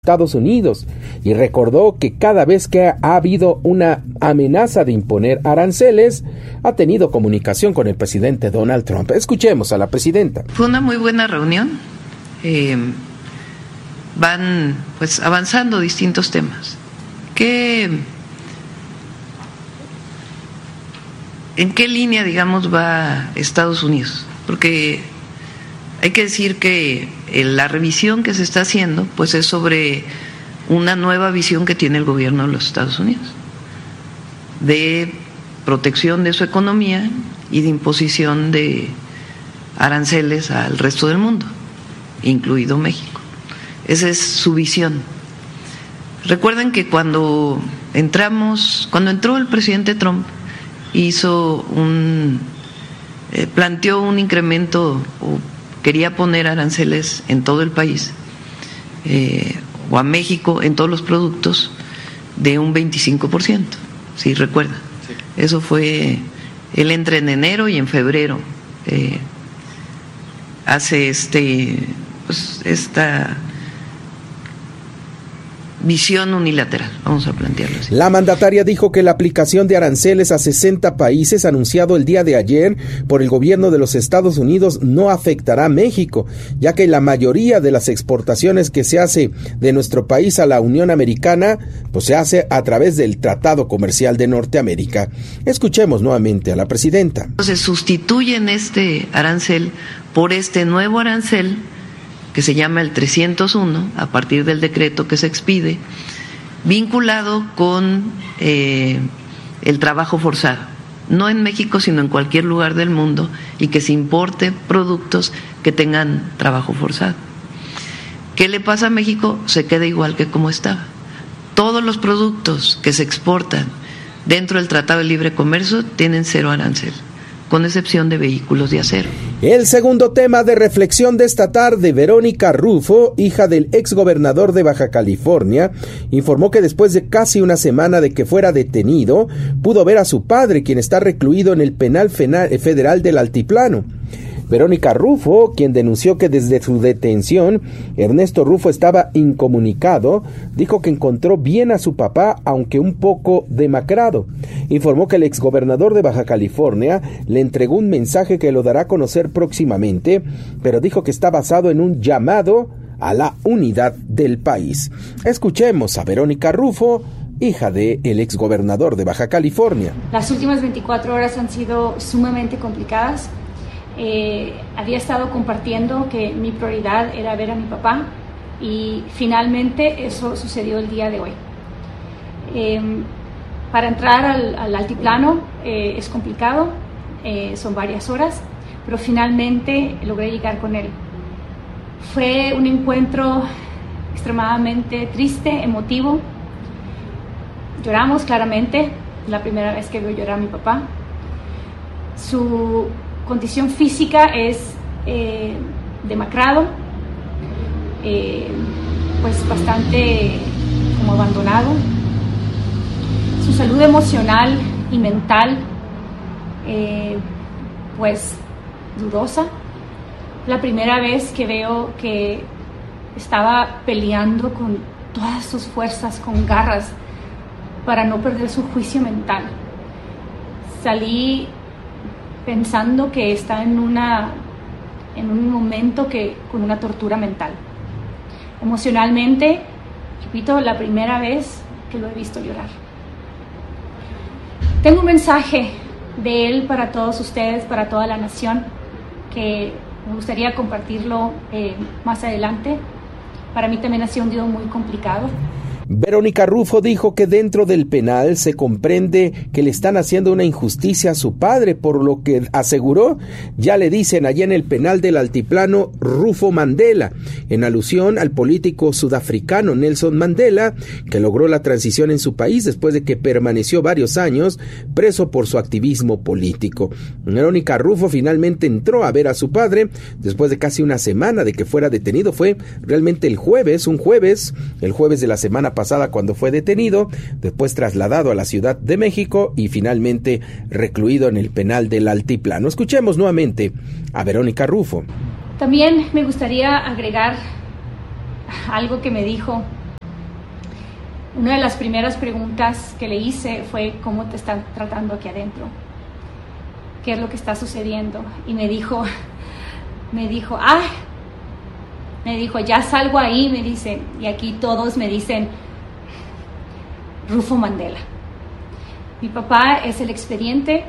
Estados Unidos y recordó que cada vez que ha habido una amenaza de imponer aranceles, ha tenido comunicación con el presidente Donald Trump. Escuchemos a la presidenta. Fue una muy buena reunión. Van avanzando distintos temas. ¿En qué línea, digamos, va Estados Unidos? Porque hay que decir que la revisión que se está haciendo pues es sobre una nueva visión que tiene el gobierno de los Estados Unidos de protección de su economía y de imposición de aranceles al resto del mundo, incluido México. Esa es su visión. Recuerden que cuando entró el presidente Trump, planteó un incremento o quería poner aranceles en todo el país, o a México en todos los productos, de un 25%, si recuerdan. Sí. Eso fue, él entra en enero y en febrero hace esta visión unilateral, vamos a plantearlo así. La mandataria dijo que la aplicación de aranceles a 60 países anunciado el día de ayer por el gobierno de los Estados Unidos no afectará a México, ya que la mayoría de las exportaciones que se hace de nuestro país a la Unión Americana pues se hace a través del Tratado Comercial de Norteamérica. Escuchemos nuevamente a la presidenta. Entonces sustituyen este arancel por este nuevo arancel que se llama el 301, a partir del decreto que se expide, vinculado con el trabajo forzado, no en México, sino en cualquier lugar del mundo, y que se importe productos que tengan trabajo forzado. ¿Qué le pasa a México? Se queda igual que como estaba. Todos los productos que se exportan dentro del Tratado de Libre Comercio tienen cero arancel, con excepción de vehículos de acero. El segundo tema de reflexión de esta tarde, Verónica Rufo, hija del exgobernador de Baja California, informó que después de casi una semana de que fuera detenido, pudo ver a su padre, quien está recluido en el penal federal del Altiplano. Verónica Rufo, quien denunció que desde su detención, Ernesto Rufo estaba incomunicado, dijo que encontró bien a su papá, aunque un poco demacrado. Informó que el exgobernador de Baja California le entregó un mensaje que lo dará a conocer próximamente, pero dijo que está basado en un llamado a la unidad del país. Escuchemos a Verónica Rufo, hija del exgobernador de Baja California. Las últimas 24 horas han sido sumamente complicadas. Había estado compartiendo que mi prioridad era ver a mi papá y finalmente eso sucedió el día de hoy. Para entrar al altiplano es complicado, son varias horas, pero finalmente logré llegar con él. Fue un encuentro extremadamente triste, emotivo. Lloramos claramente, la primera vez que veo llorar a mi papá. Su condición física es demacrado, pues bastante como abandonado. Su salud emocional y mental pues dudosa. La primera vez que veo que estaba peleando con todas sus fuerzas, con garras, para no perder su juicio mental. Salí pensando que está en un momento con una tortura mental. Emocionalmente, repito, la primera vez que lo he visto llorar. Tengo un mensaje de él para todos ustedes, para toda la nación, que me gustaría compartirlo más adelante. Para mí también ha sido un día muy complicado. Verónica Rufo dijo que dentro del penal se comprende que le están haciendo una injusticia a su padre, por lo que aseguró ya le dicen allá en el penal del Altiplano Rufo Mandela, en alusión al político sudafricano Nelson Mandela, que logró la transición en su país después de que permaneció varios años preso por su activismo político. Verónica Rufo finalmente entró a ver a su padre después de casi una semana de que fuera detenido. Fue realmente el jueves de la semana pasada cuando fue detenido, después trasladado a la Ciudad de México y finalmente recluido en el penal del Altiplano. Escuchemos nuevamente a Verónica Rufo. También me gustaría agregar algo que me dijo Una de las primeras preguntas que le hice fue: ¿cómo te están tratando aquí adentro? ¿Qué es lo que está sucediendo? Y me dijo, ya salgo ahí, me dice, y aquí todos me dicen Rufo Mandela. Mi papá es el expediente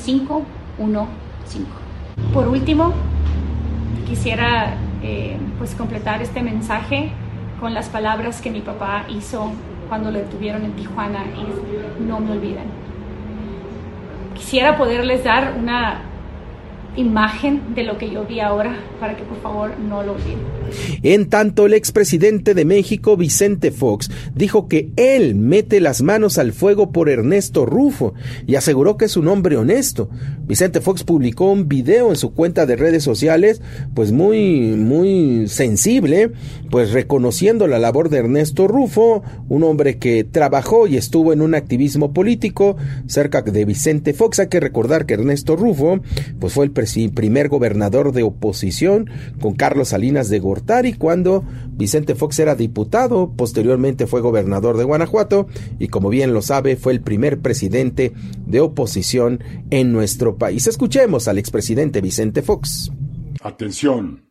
6515. Por último, quisiera pues completar este mensaje con las palabras que mi papá hizo cuando lo detuvieron en Tijuana, y no me olviden. Quisiera poderles dar una imagen de lo que yo vi ahora para que por favor no lo olviden. En tanto, el expresidente de México, Vicente Fox, dijo que él mete las manos al fuego por Ernesto Rufo y aseguró que es un hombre honesto. Vicente Fox publicó un video en su cuenta de redes sociales, pues muy sensible, pues reconociendo la labor de Ernesto Rufo, un hombre que trabajó y estuvo en un activismo político cerca de Vicente Fox. Hay que recordar que Ernesto Rufo pues fue el primer gobernador de oposición con Carlos Salinas de Gortari cuando Vicente Fox era diputado. Posteriormente fue gobernador de Guanajuato y, como bien lo sabe, fue el primer presidente de oposición en nuestro país. Escuchemos al expresidente Vicente Fox. Atención,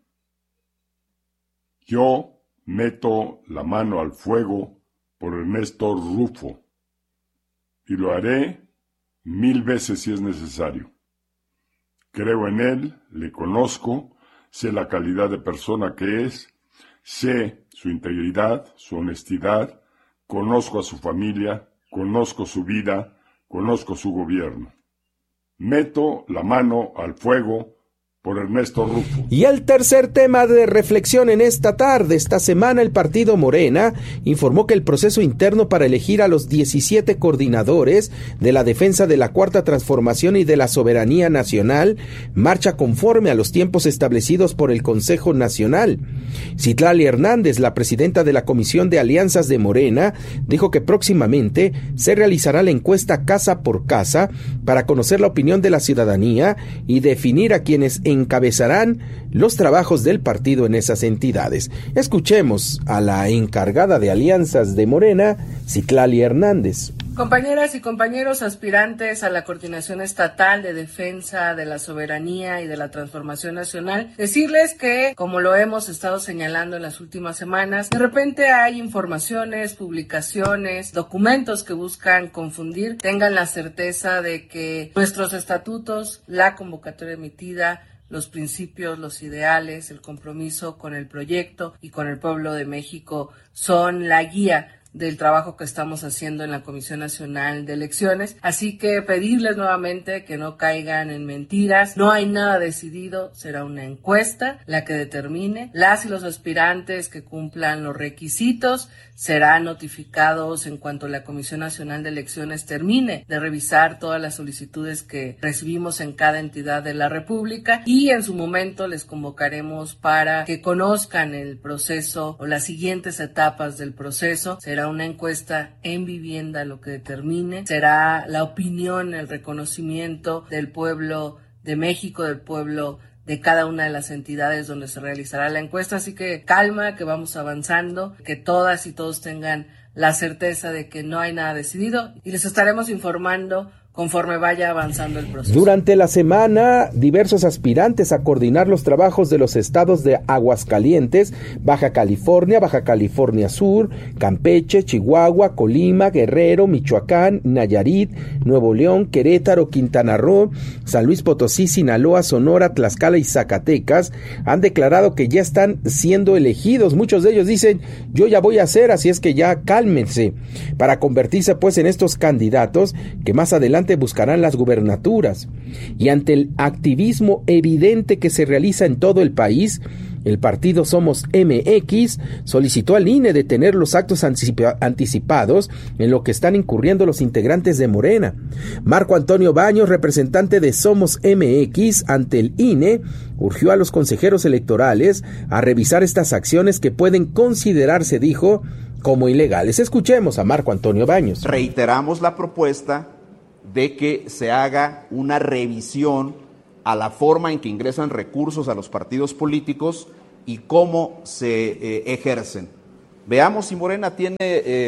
yo meto la mano al fuego por Ernesto Rufo y lo haré 1000 veces si es necesario. Creo en él, le conozco, sé la calidad de persona que es, sé su integridad, su honestidad, conozco a su familia, conozco su vida, conozco su gobierno. Meto la mano al fuego por Ernesto Rufo. Y el tercer tema de reflexión en esta semana, el partido Morena informó que el proceso interno para elegir a los 17 coordinadores de la defensa de la Cuarta Transformación y de la soberanía nacional marcha conforme a los tiempos establecidos por el Consejo Nacional. Citlali Hernández, la presidenta de la Comisión de Alianzas de Morena, dijo que próximamente se realizará la encuesta casa por casa para conocer la opinión de la ciudadanía y definir a quienes encabezarán los trabajos del partido en esas entidades. Escuchemos a la encargada de alianzas de Morena, Citlali Hernández. Compañeras y compañeros aspirantes a la Coordinación Estatal de Defensa de la Soberanía y de la Transformación Nacional, decirles que, como lo hemos estado señalando en las últimas semanas, de repente hay informaciones, publicaciones, documentos que buscan confundir. Tengan la certeza de que nuestros estatutos, la convocatoria emitida, los principios, los ideales, el compromiso con el proyecto y con el pueblo de México son la guía del trabajo que estamos haciendo en la Comisión Nacional de Elecciones. Así que pedirles nuevamente que no caigan en mentiras. No hay nada decidido, será una encuesta la que determine. Las y los aspirantes que cumplan los requisitos serán notificados en cuanto la Comisión Nacional de Elecciones termine de revisar todas las solicitudes que recibimos en cada entidad de la República, y en su momento les convocaremos para que conozcan el proceso o las siguientes etapas del proceso. Será una encuesta en vivienda lo que determine, será la opinión, el reconocimiento del pueblo de México, del pueblo de cada una de las entidades donde se realizará la encuesta. Así que calma, que vamos avanzando, que todas y todos tengan la certeza de que no hay nada decidido, y les estaremos informando conforme vaya avanzando el proceso. Durante la semana, diversos aspirantes a coordinar los trabajos de los estados de Aguascalientes, Baja California Sur, Campeche, Chihuahua, Colima, Guerrero, Michoacán, Nayarit, Nuevo León, Querétaro, Quintana Roo, San Luis Potosí, Sinaloa, Sonora, Tlaxcala y Zacatecas han declarado que ya están siendo elegidos. Muchos de ellos dicen: yo ya voy a ser, así es que ya cálmense, para convertirse pues en estos candidatos que más adelante buscarán las gubernaturas. Y ante el activismo evidente que se realiza en todo el país, el partido Somos MX solicitó al INE detener los actos anticipados en lo que están incurriendo los integrantes de Morena. Marco Antonio Baños, representante de Somos MX ante el INE, urgió a los consejeros electorales a revisar estas acciones que pueden considerarse, dijo, como ilegales. Escuchemos a Marco Antonio Baños. Reiteramos la propuesta de que se haga una revisión a la forma en que ingresan recursos a los partidos políticos y cómo se ejercen. Veamos si Morena tiene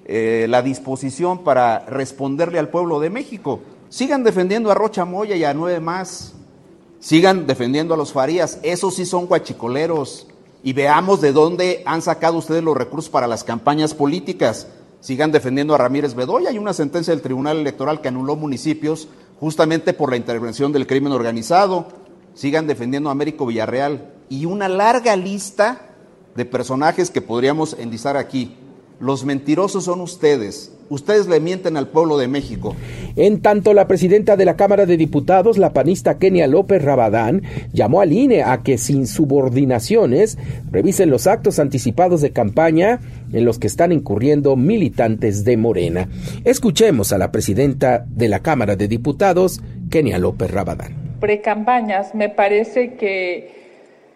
la disposición para responderle al pueblo de México. Sigan defendiendo a Rocha Moya y a 9 más. Sigan defendiendo a los Farías. Esos sí son guachicoleros. Y veamos de dónde han sacado ustedes los recursos para las campañas políticas. Sigan defendiendo a Ramírez Bedoya. Hay una sentencia del Tribunal Electoral que anuló municipios justamente por la intervención del crimen organizado. Sigan defendiendo a Américo Villarreal. Y una larga lista de personajes que podríamos enlizar aquí. Los mentirosos son ustedes. Ustedes le mienten al pueblo de México. En tanto, la presidenta de la Cámara de Diputados, la panista Kenia López Rabadán, llamó al INE a que sin subordinaciones revisen los actos anticipados de campaña en los que están incurriendo militantes de Morena. Escuchemos a la presidenta de la Cámara de Diputados, Kenia López Rabadán. Precampañas, me parece que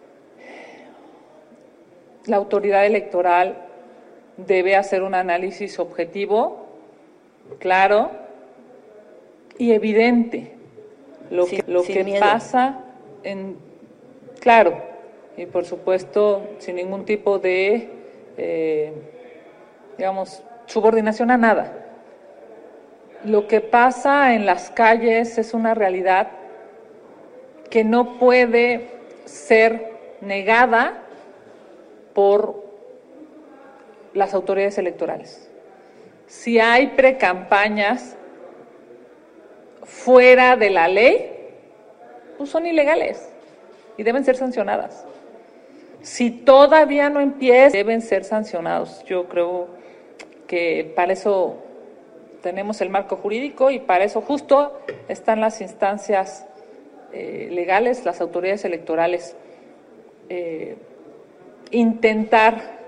la autoridad electoral debe hacer un análisis objetivo, claro y evidente. Lo que pasa claro, y por supuesto sin ningún tipo de, subordinación a nada. Lo que pasa en las calles es una realidad que no puede ser negada por las autoridades electorales. Si hay precampañas fuera de la ley, pues son ilegales y deben ser sancionadas. Si todavía no empiezan, deben ser sancionados. Yo creo que para eso tenemos el marco jurídico y para eso justo están las instancias legales, las autoridades electorales. Intentar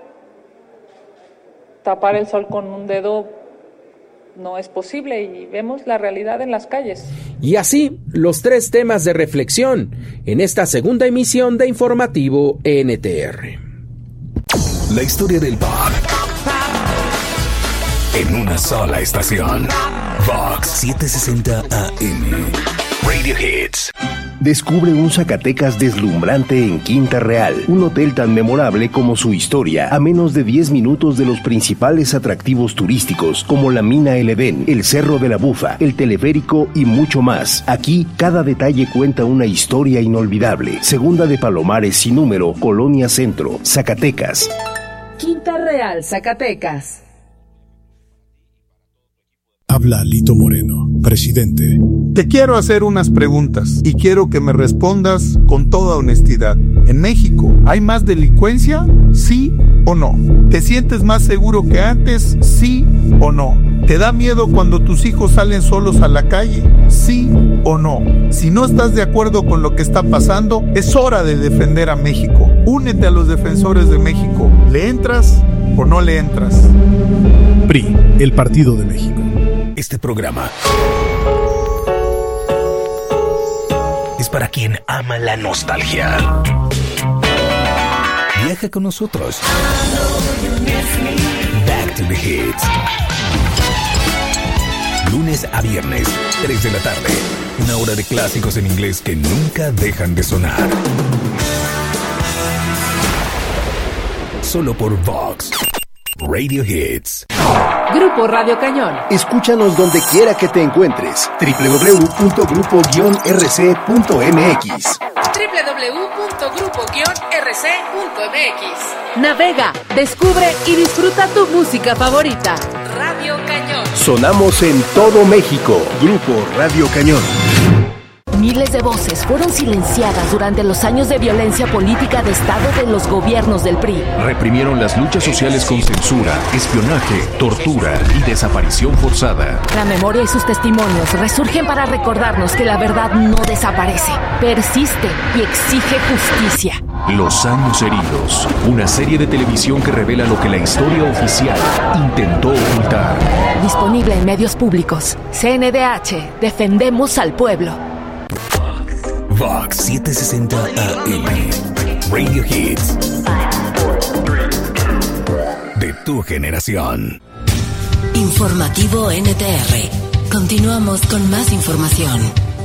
tapar el sol con un dedo no es posible y vemos la realidad en las calles. Y así, los 3 temas de reflexión en esta segunda emisión de Informativo NTR. La historia del pop en una sola estación. Vox 760 AM. Radio Hits. Descubre un Zacatecas deslumbrante en Quinta Real, un hotel tan memorable como su historia, a menos de 10 minutos de los principales atractivos turísticos como la Mina El Edén, el Cerro de la Bufa, el teleférico y mucho más. Aquí, cada detalle cuenta una historia inolvidable. Segunda de Palomares sin número, Colonia Centro, Zacatecas. Quinta Real, Zacatecas. Habla Lito Moreno, presidente. Te quiero hacer unas preguntas y quiero que me respondas con toda honestidad. ¿En México hay más delincuencia? ¿Sí o no? ¿Te sientes más seguro que antes? ¿Sí o no? ¿Te da miedo cuando tus hijos salen solos a la calle? ¿Sí o no? Si no estás de acuerdo con lo que está pasando, es hora de defender a México. Únete a los defensores de México. ¿Le entras o no le entras? PRI, el Partido de México. Este programa es para quien ama la nostalgia. Viaja con nosotros. Back to the Hits. Lunes a viernes, 3 de la tarde. Una hora de clásicos en inglés que nunca dejan de sonar. Solo por Vox Radio Hits. Grupo Radio Cañón. Escúchanos donde quiera que te encuentres. www.grupo-rc.mx. www.grupo-rc.mx. Navega, descubre y disfruta tu música favorita. Radio Cañón. Sonamos en todo México. Grupo Radio Cañón. Miles de voces fueron silenciadas durante los años de violencia política de Estado de los gobiernos del PRI. Reprimieron las luchas sociales con censura, espionaje, tortura y desaparición forzada. La memoria y sus testimonios resurgen para recordarnos que la verdad no desaparece, persiste y exige justicia. Los años heridos, una serie de televisión que revela lo que la historia oficial intentó ocultar. Disponible en medios públicos. CNDH, defendemos al pueblo. Vox 760 AM. Radio Hits. De tu generación. Informativo NTR. Continuamos con más información.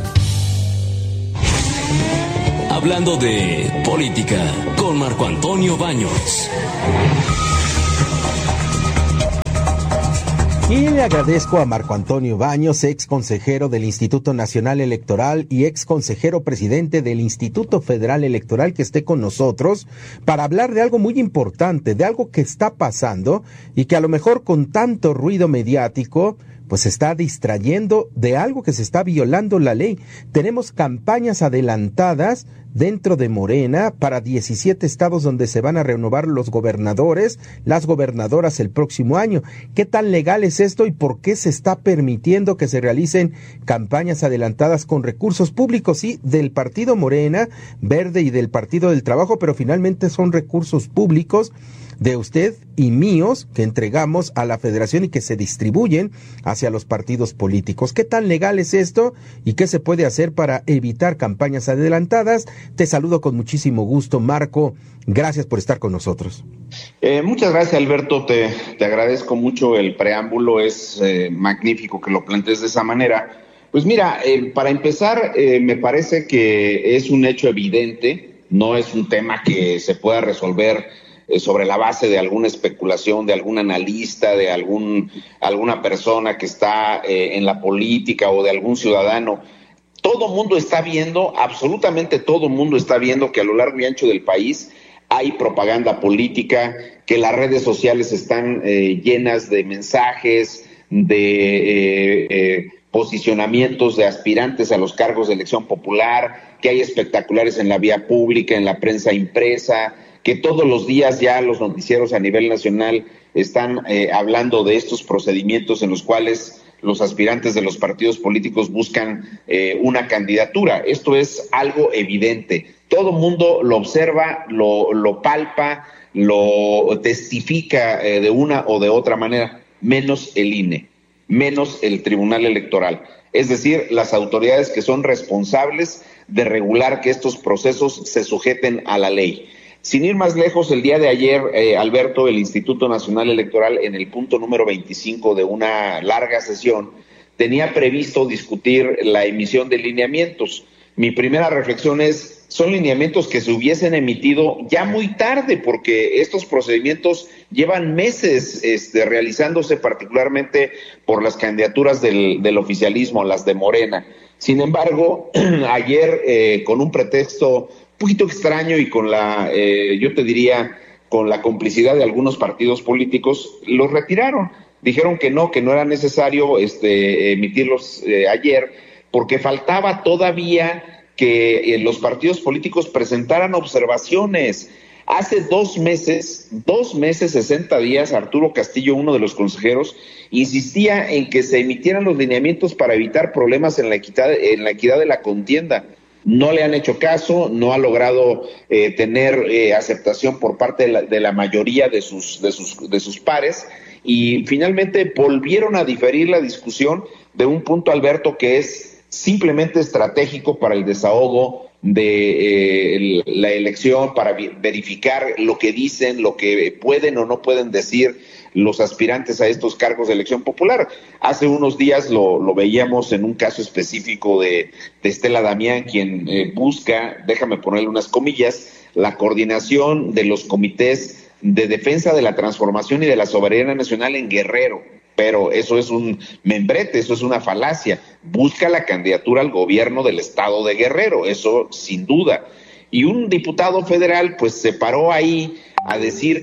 Hablando de política con Marco Antonio Baños. Y le agradezco a Marco Antonio Baños, ex consejero del Instituto Nacional Electoral y ex consejero presidente del Instituto Federal Electoral, que esté con nosotros para hablar de algo muy importante, de algo que está pasando y que a lo mejor con tanto ruido mediático pues se está distrayendo de algo que se está violando la ley. Tenemos campañas adelantadas dentro de Morena para 17 estados donde se van a renovar los gobernadores, las gobernadoras el próximo año. ¿Qué tan legal es esto y por qué se está permitiendo que se realicen campañas adelantadas con recursos públicos? Sí, del partido Morena, Verde y del Partido del Trabajo, pero finalmente son recursos públicos de usted y míos que entregamos a la federación y que se distribuyen hacia los partidos políticos. ¿Qué tan legal es esto y qué se puede hacer para evitar campañas adelantadas? Te saludo con muchísimo gusto, Marco. Gracias por estar con nosotros. Muchas gracias, Alberto. Te agradezco mucho el preámbulo. Es magnífico que lo plantees de esa manera. Pues mira, para empezar, me parece que es un hecho evidente, no es un tema que se pueda resolver sobre la base de alguna especulación, de algún analista, de alguna persona que está en la política o de algún ciudadano. Todo mundo está viendo, absolutamente todo mundo está viendo que a lo largo y ancho del país hay propaganda política, que las redes sociales están llenas de mensajes, de posicionamientos de aspirantes a los cargos de elección popular, que hay espectaculares en la vía pública, en la prensa impresa, que todos los días ya los noticieros a nivel nacional están hablando de estos procedimientos en los cuales los aspirantes de los partidos políticos buscan una candidatura. Esto es algo evidente. Todo mundo lo observa, lo palpa, lo testifica de una o de otra manera, menos el INE, menos el Tribunal Electoral. Es decir, las autoridades que son responsables de regular que estos procesos se sujeten a la ley. Sin ir más lejos, el día de ayer, Alberto, el Instituto Nacional Electoral, en el punto número 25 de una larga sesión, tenía previsto discutir la emisión de lineamientos. Mi primera reflexión es, son lineamientos que se hubiesen emitido ya muy tarde, porque estos procedimientos llevan meses realizándose, particularmente por las candidaturas del oficialismo, las de Morena. Sin embargo, ayer, con un pretexto poquito extraño y con yo te diría, con la complicidad de algunos partidos políticos, los retiraron. Dijeron que no era necesario emitirlos ayer, porque faltaba todavía que los partidos políticos presentaran observaciones. Hace 2 meses, 60 días, Arturo Castillo, uno de los consejeros, insistía en que se emitieran los lineamientos para evitar problemas en la equidad de la contienda. No le han hecho caso, no ha logrado tener aceptación por parte de la mayoría de sus pares, y finalmente volvieron a diferir la discusión de un punto, Alberto, que es simplemente estratégico para el desahogo de la elección, para verificar lo que dicen, lo que pueden o no pueden decir los aspirantes a estos cargos de elección popular. Hace unos días lo veíamos en un caso específico de Estela Damián, quien busca, déjame ponerle unas comillas, la coordinación de los comités de defensa de la transformación y de la soberanía nacional en Guerrero. Pero eso es un membrete, eso es una falacia. Busca la candidatura al gobierno del estado de Guerrero, eso sin duda. Y un diputado federal pues se paró ahí a decir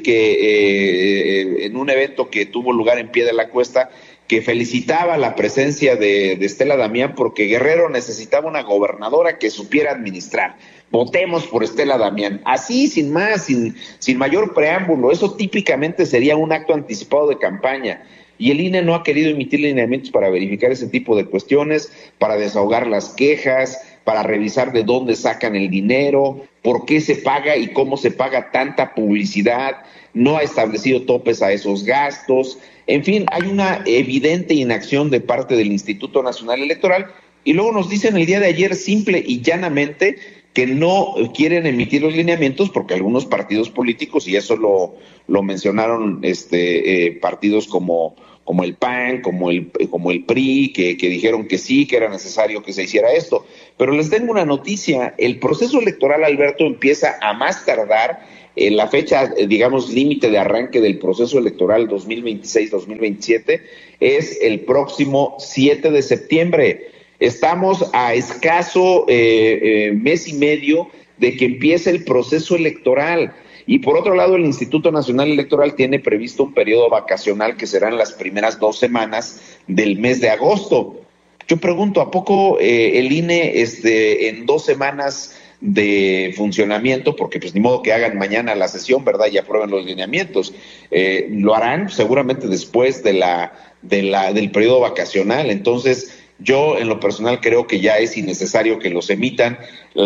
que en un evento que tuvo lugar en Pie de la Cuesta, que felicitaba la presencia de Estela Damián porque Guerrero necesitaba una gobernadora que supiera administrar. Votemos por Estela Damián. Así, sin más, sin mayor preámbulo. Eso típicamente sería un acto anticipado de campaña. Y el INE no ha querido emitir lineamientos para verificar ese tipo de cuestiones, para desahogar las quejas, para revisar de dónde sacan el dinero, por qué se paga y cómo se paga tanta publicidad, no ha establecido topes a esos gastos. En fin, hay una evidente inacción de parte del Instituto Nacional Electoral, y luego nos dicen el día de ayer simple y llanamente que no quieren emitir los lineamientos porque algunos partidos políticos, y eso lo mencionaron partidos como el PAN, como el PRI, que dijeron que sí, que era necesario que se hiciera esto. Pero les tengo una noticia, el proceso electoral, Alberto, empieza a más tardar la fecha, digamos, límite de arranque del proceso electoral 2026-2027 es el próximo 7 de septiembre. Estamos a escaso mes y medio de que empiece el proceso electoral. Y por otro lado, el Instituto Nacional Electoral tiene previsto un periodo vacacional que serán las primeras 2 semanas del mes de agosto. Yo pregunto, ¿a poco el INE en 2 semanas de funcionamiento, porque pues ni modo que hagan mañana la sesión, ¿verdad?, y aprueben los lineamientos, lo harán seguramente después del periodo vacacional? Entonces, yo en lo personal creo que ya es innecesario que los emitan.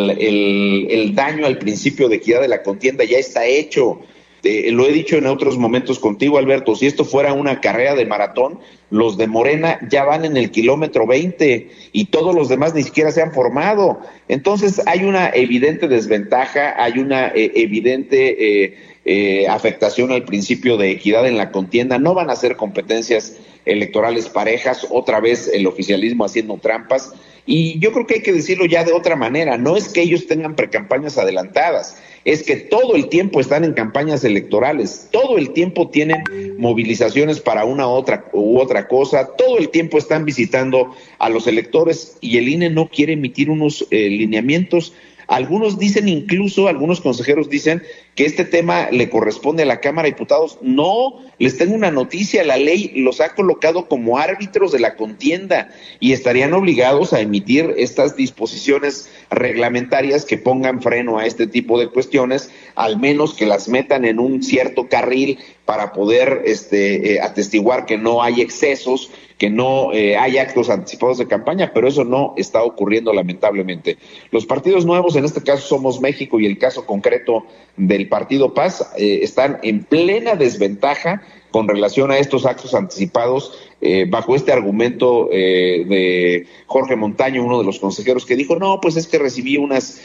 El daño al principio de equidad de la contienda ya está hecho. Lo he dicho en otros momentos contigo, Alberto, si esto fuera una carrera de maratón, los de Morena ya van en el kilómetro 20 y todos los demás ni siquiera se han formado. Entonces hay una evidente desventaja, hay una evidente afectación al principio de equidad en la contienda. No van a ser competencias electorales parejas, otra vez el oficialismo haciendo trampas, y yo creo que hay que decirlo ya de otra manera. No es que ellos tengan precampañas adelantadas, es que todo el tiempo están en campañas electorales, todo el tiempo tienen movilizaciones para una u otra cosa, todo el tiempo están visitando a los electores, y el INE no quiere emitir unos lineamientos. Algunos dicen, incluso algunos consejeros dicen que este tema le corresponde a la Cámara de Diputados. No, les tengo una noticia, la ley los ha colocado como árbitros de la contienda y estarían obligados a emitir estas disposiciones reglamentarias que pongan freno a este tipo de cuestiones, al menos que las metan en un cierto carril para poder atestiguar que no hay excesos, que no hay actos anticipados de campaña, pero eso no está ocurriendo lamentablemente. Los partidos nuevos, en este caso Somos México y el caso concreto del Partido Paz, están en plena desventaja con relación a estos actos anticipados, bajo este argumento de Jorge Montaño, uno de los consejeros, que dijo, no, pues es que recibí unas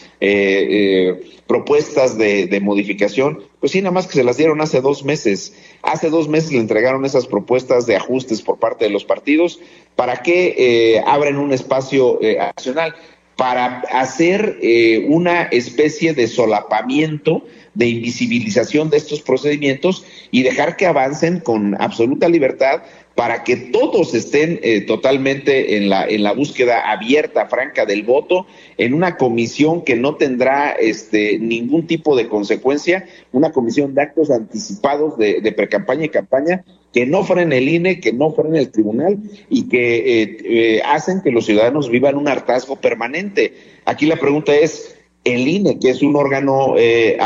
propuestas de modificación. Pues sí, nada más que se las dieron hace 2 meses. Hace 2 meses le entregaron esas propuestas de ajustes por parte de los partidos. ¿Para qué abren un espacio adicional? Para hacer una especie de solapamiento, de invisibilización de estos procedimientos y dejar que avancen con absoluta libertad para que todos estén totalmente en la búsqueda abierta, franca del voto, en una comisión que no tendrá ningún tipo de consecuencia, una comisión de actos anticipados de precampaña y campaña, que no frene el INE, que no frene el tribunal y que hacen que los ciudadanos vivan un hartazgo permanente. Aquí la pregunta es, el INE, que es un órgano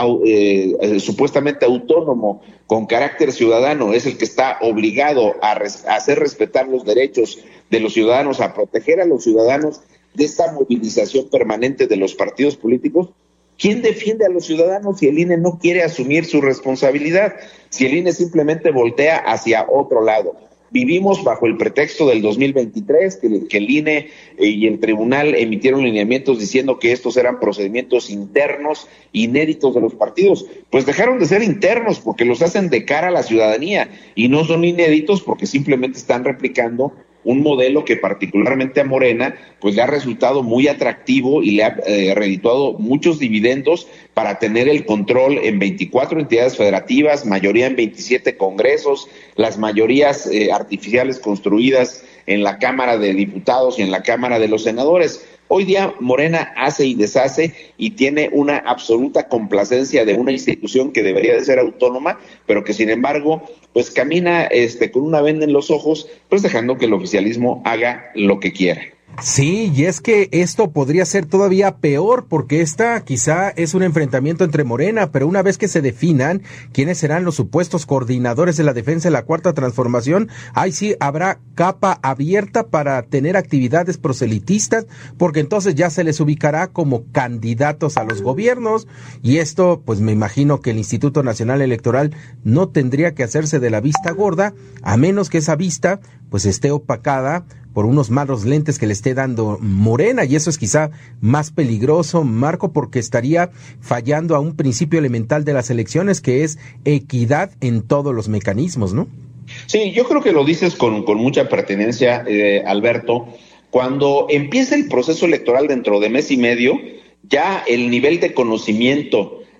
supuestamente autónomo, con carácter ciudadano, es el que está obligado a hacer respetar los derechos de los ciudadanos, a proteger a los ciudadanos de esta movilización permanente de los partidos políticos. ¿Quién defiende a los ciudadanos si el INE no quiere asumir su responsabilidad? Si el INE simplemente voltea hacia otro lado. Vivimos bajo el pretexto del 2023, que el INE y el tribunal emitieron lineamientos diciendo que estos eran procedimientos internos, inéditos de los partidos. Pues dejaron de ser internos porque los hacen de cara a la ciudadanía, y no son inéditos porque simplemente están replicando un modelo que particularmente a Morena pues le ha resultado muy atractivo y le ha redituado muchos dividendos para tener el control en 24 entidades federativas, mayoría en 27 congresos, las mayorías artificiales construidas en la Cámara de Diputados y en la Cámara de los Senadores. Hoy día Morena hace y deshace y tiene una absoluta complacencia de una institución que debería de ser autónoma, pero que sin embargo pues camina con una venda en los ojos, pues dejando que el oficialismo haga lo que quiera. Sí, y es que esto podría ser todavía peor, porque esta quizá es un enfrentamiento entre Morena, pero una vez que se definan quiénes serán los supuestos coordinadores de la defensa de la Cuarta Transformación, ahí sí habrá capa abierta para tener actividades proselitistas, porque entonces ya se les ubicará como candidatos a los gobiernos, y esto pues me imagino que el Instituto Nacional Electoral no tendría que hacerse de la vista gorda, a menos que esa vista pues esté opacada por unos malos lentes que le esté dando Morena, y eso es quizá más peligroso, Marco, porque estaría fallando a un principio elemental de las elecciones, que es equidad en todos los mecanismos, ¿no? Sí, yo creo que lo dices con mucha pertinencia, Alberto. Cuando empieza el proceso electoral dentro de mes y medio, ya el nivel de conocimiento,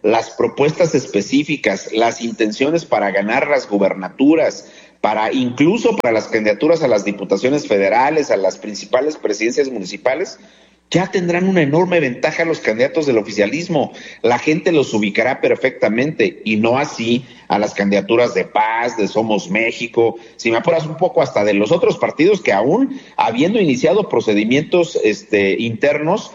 las propuestas específicas, las intenciones para ganar las gubernaturas, incluso para las candidaturas a las diputaciones federales, a las principales presidencias municipales, ya tendrán una enorme ventaja los candidatos del oficialismo. La gente los ubicará perfectamente, y no así a las candidaturas de Paz, de Somos México, si me apuras un poco hasta de los otros partidos que aún habiendo iniciado procedimientos internos,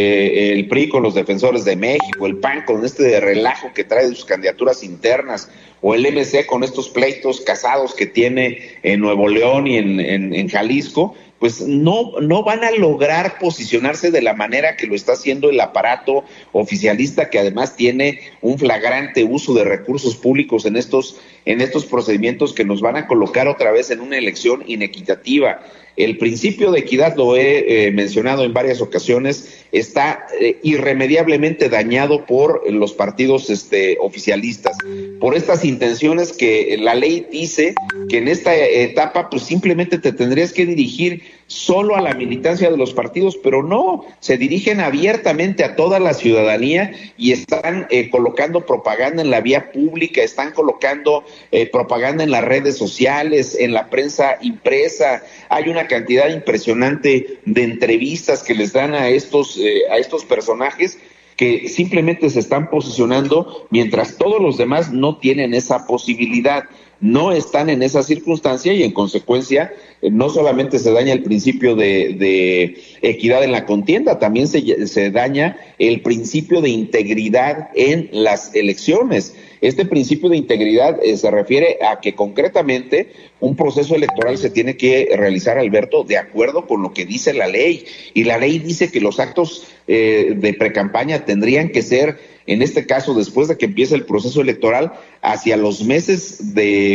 el PRI con los Defensores de México, el PAN con este relajo que trae de sus candidaturas internas, o el MC con estos pleitos casados que tiene en Nuevo León y en Jalisco, pues no van a lograr posicionarse de la manera que lo está haciendo el aparato oficialista, que además tiene un flagrante uso de recursos públicos en estos procedimientos que nos van a colocar otra vez en una elección inequitativa. El principio de equidad, lo he mencionado en varias ocasiones, está irremediablemente dañado por los partidos oficialistas, por estas intenciones que la ley dice que en esta etapa pues simplemente te tendrías que dirigir solo a la militancia de los partidos, pero no, se dirigen abiertamente a toda la ciudadanía y están colocando propaganda en la vía pública, están colocando propaganda en las redes sociales, en la prensa impresa. Hay una cantidad impresionante de entrevistas que les dan a estos personajes que simplemente se están posicionando mientras todos los demás no tienen esa posibilidad, no están en esa circunstancia, y en consecuencia no solamente se daña el principio de equidad en la contienda, también se daña el principio de integridad en las elecciones. Este principio de integridad se refiere a que concretamente un proceso electoral se tiene que realizar, Alberto, de acuerdo con lo que dice la ley, y la ley dice que los actos de precampaña tendrían que ser, en este caso, después de que empiece el proceso electoral, hacia los meses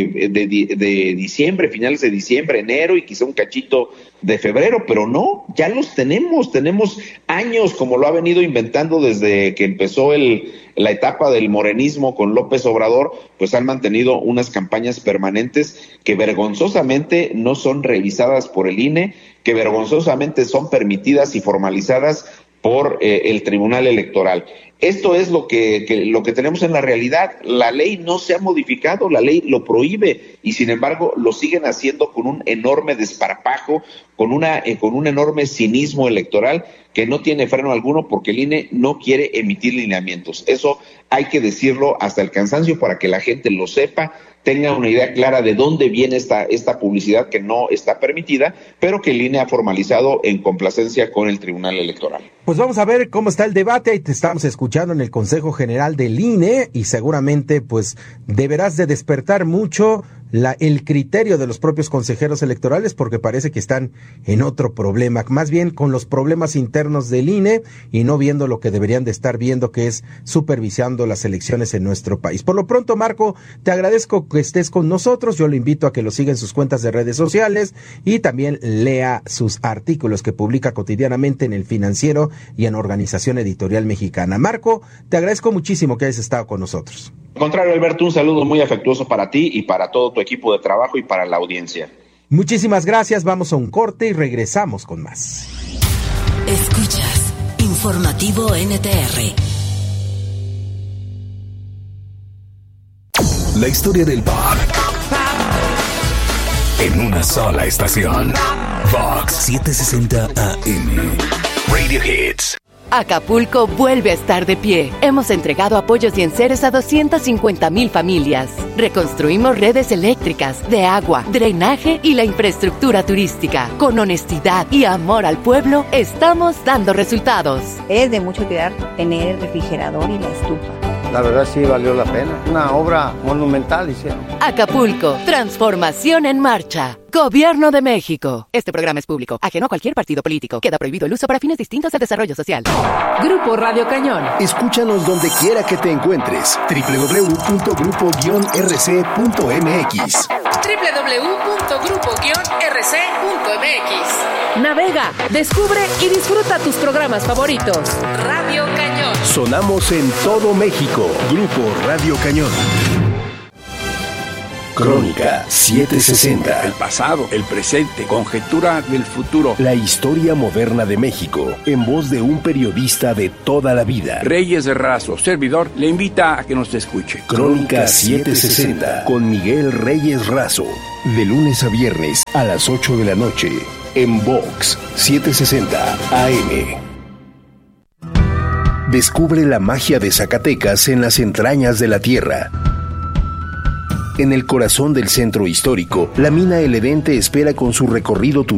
de diciembre, finales de diciembre, enero y quizá un cachito de febrero, pero no, ya los tenemos años, como lo ha venido inventando desde que empezó la etapa del morenismo con López Obrador, pues han mantenido unas campañas permanentes que vergonzosamente no son revisadas por el INE, que vergonzosamente son permitidas y formalizadas por el Tribunal Electoral. Esto es lo que tenemos en la realidad. La ley no se ha modificado, la ley lo prohíbe, y sin embargo lo siguen haciendo con un enorme desparpajo, con un enorme cinismo electoral que no tiene freno alguno, porque el INE no quiere emitir lineamientos. Eso hay que decirlo hasta el cansancio para que la gente lo sepa, tenga una idea clara de dónde viene esta publicidad que no está permitida, pero que el INE ha formalizado en complacencia con el Tribunal Electoral. Pues vamos a ver cómo está el debate. Ahí te estamos escuchando en el Consejo General del INE, y seguramente pues deberás de despertar mucho el criterio de los propios consejeros electorales, porque parece que están en otro problema, más bien con los problemas internos del INE y no viendo lo que deberían de estar viendo, que es supervisando las elecciones en nuestro país. Por lo pronto, Marco, te agradezco que estés con nosotros. Yo lo invito a que lo siga en sus cuentas de redes sociales y también lea sus artículos que publica cotidianamente en El Financiero y en Organización Editorial Mexicana. Marco, te agradezco muchísimo que hayas estado con nosotros. Al contrario, Alberto, un saludo muy afectuoso para ti y para todo tu equipo de trabajo y para la audiencia. Muchísimas gracias, vamos a un corte y regresamos con más. Escuchas Informativo NTR. La historia del pop en una sola estación. Fox 760 AM. Radio Hits. Acapulco vuelve a estar de pie. Hemos entregado apoyos y enseres a 250,000 familias. Reconstruimos redes eléctricas, de agua, drenaje y la infraestructura turística. Con honestidad y amor al pueblo, estamos dando resultados. Es de mucha utilidad tener el refrigerador y la estufa. La verdad sí valió la pena. Una obra monumental hicieron. Acapulco, transformación en marcha. Gobierno de México. Este programa es público, ajeno a cualquier partido político. Queda prohibido el uso para fines distintos al desarrollo social. Grupo Radio Cañón. Escúchanos donde quiera que te encuentres. www.grupo-rc.mx. www.grupo-rc.mx. Navega, descubre y disfruta tus programas favoritos. Radio Cañón. Sonamos en todo México. Grupo Radio Cañón. Crónica 760. El pasado, el presente, conjetura del futuro. La historia moderna de México, en voz de un periodista de toda la vida. Reyes Razo, servidor, le invita a que nos escuche. Crónica 760 con Miguel Reyes Razo. De lunes a viernes a las 8 de la noche. En Vox 760 AM. Descubre la magia de Zacatecas en las entrañas de la tierra. En el corazón del centro histórico, la mina El Edén te espera con su recorrido turístico